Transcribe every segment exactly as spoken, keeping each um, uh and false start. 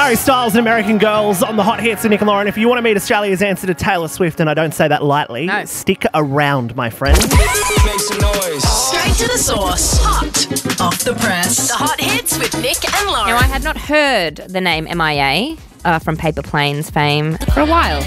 Harry Styles and American Girls on the hot hits of Nick and Lauren. If you want to meet Australia's answer to Taylor Swift, and I don't say that lightly, No. stick around, my friend. Make some noise. Straight to the source. Hot off the press. The hot hits with Nick and Lauren. Now, I had not heard the name M I A uh, from Paper Planes fame for a while.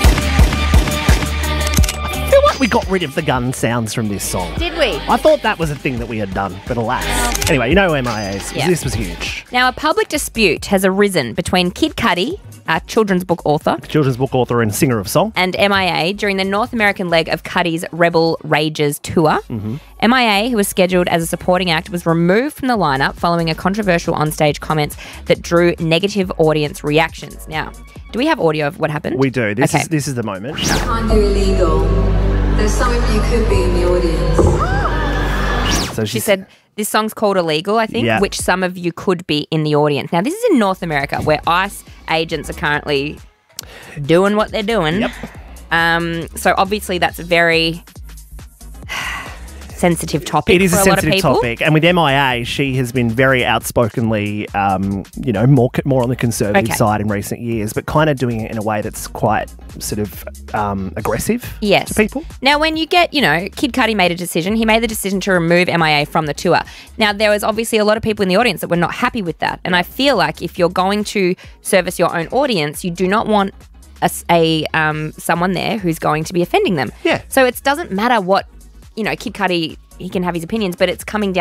I feel like we got rid of the gun sounds from this song. Did we? I thought that was a thing that we had done, but alas. Anyway, you know who M I A is, 'cause Yeah. this was huge. Now, a public dispute has arisen between Kid Cudi, a children's book author, Children's book author and singer of song. and M I A during the North American leg of Cudi's Rebel Rages tour. Mm-hmm. M I A, who was scheduled as a supporting act, was removed from the lineup following a controversial onstage comments that drew negative audience reactions. Now, do we have audio of what happened? We do. This Okay. is this is the moment. Can't do illegal. There's some of you could be in the audience. So She said, this song's called Illegal, I think, Yeah. which some of you could be in the audience. Now, this is in North America where ICE agents are currently doing what they're doing. Yep. Um, so obviously that's a very sensitive topic It is for a a, lot of sensitive people. topic, and with M I A, she has been very outspokenly, um, you know, more more on the conservative Okay. side in recent years, but kind of doing it in a way that's quite sort of um, aggressive Yes. to people. Now, when you get, you know, Kid Cudi made a decision. He made the decision to remove M I A from the tour. Now, there was obviously a lot of people in the audience that were not happy with that. And I feel like if you're going to service your own audience, you do not want a, s- a, um, someone there who's going to be offending them. Yeah. So it doesn't matter what, you know, Kid Cudi, he can have his opinions, but it's coming down